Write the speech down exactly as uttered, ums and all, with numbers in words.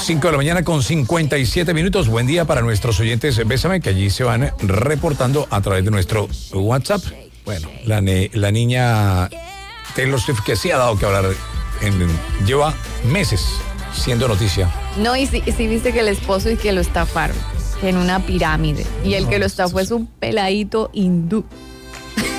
cinco de la mañana con cincuenta y siete minutos. Buen día para nuestros oyentes. Bésame, que allí se van reportando a través de nuestro WhatsApp. Bueno, la, ne- la niña Taylor Swift, que sí ha dado que hablar, en, lleva meses siendo noticia. No, y sí, sí viste que el esposo y que lo estafaron en una pirámide. Y el que lo estafó es un peladito hindú.